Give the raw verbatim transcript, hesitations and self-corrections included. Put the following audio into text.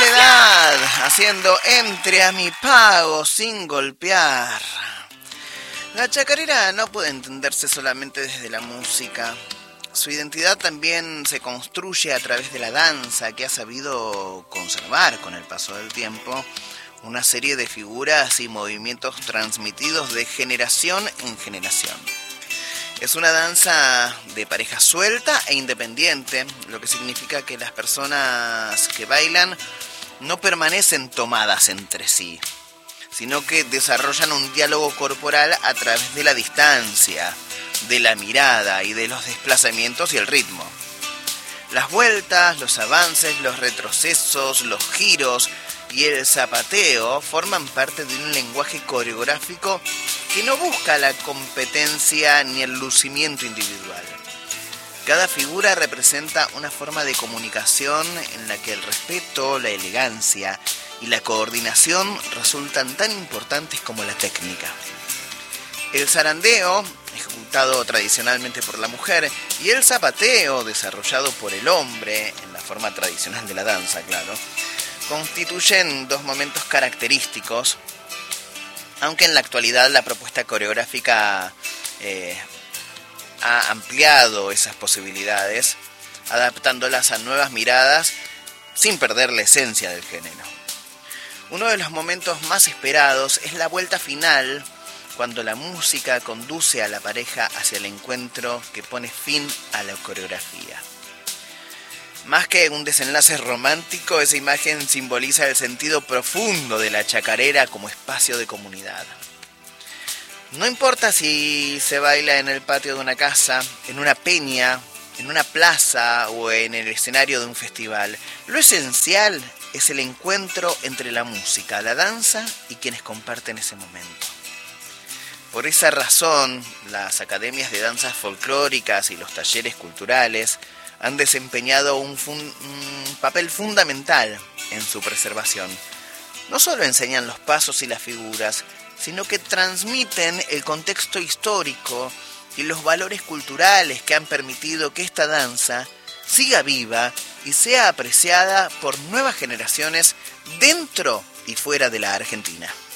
Soledad, haciendo Entre a mi pago sin golpear. La chacarera no puede entenderse solamente desde la música. Su identidad también se construye a través de la danza, que ha sabido conservar con el paso del tiempo una serie de figuras y movimientos transmitidos de generación en generación. Es una danza de pareja suelta e independiente, lo que significa que las personas que bailan no permanecen tomadas entre sí, sino que desarrollan un diálogo corporal a través de la distancia, de la mirada y de los desplazamientos y el ritmo. Las vueltas, los avances, los retrocesos, los giros y el zapateo forman parte de un lenguaje coreográfico que no busca la competencia ni el lucimiento individual. Cada figura representa una forma de comunicación en la que el respeto, la elegancia y la coordinación resultan tan importantes como la técnica. El zarandeo, ejecutado tradicionalmente por la mujer, y el zapateo, desarrollado por el hombre, en la forma tradicional de la danza, claro, constituyen dos momentos característicos, aunque en la actualidad la propuesta coreográfica eh, ha ampliado esas posibilidades, adaptándolas a nuevas miradas sin perder la esencia del género. Uno de los momentos más esperados es la vuelta final, cuando la música conduce a la pareja hacia el encuentro que pone fin a la coreografía. Más que un desenlace romántico, esa imagen simboliza el sentido profundo de la chacarera como espacio de comunidad. No importa si se baila en el patio de una casa, en una peña, en una plaza o en el escenario de un festival, lo esencial es el encuentro entre la música, la danza y quienes comparten ese momento. Por esa razón, las academias de danzas folclóricas y los talleres culturales han desempeñado un, fun- un papel fundamental en su preservación. No solo enseñan los pasos y las figuras, sino que transmiten el contexto histórico y los valores culturales que han permitido que esta danza siga viva y sea apreciada por nuevas generaciones dentro y fuera de la Argentina.